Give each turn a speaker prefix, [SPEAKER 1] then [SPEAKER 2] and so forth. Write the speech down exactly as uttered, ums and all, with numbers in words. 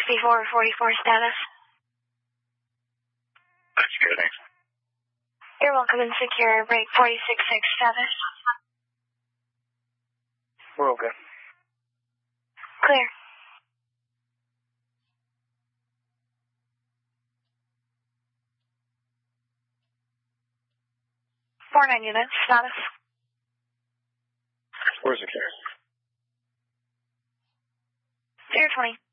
[SPEAKER 1] sixty-four forty-four status.
[SPEAKER 2] That's good, thanks.
[SPEAKER 1] You're welcome and secure. Break forty-six six status.
[SPEAKER 2] We're okay.
[SPEAKER 1] Clear. Four nine units, status.
[SPEAKER 2] We're secure.
[SPEAKER 1] zero twenty.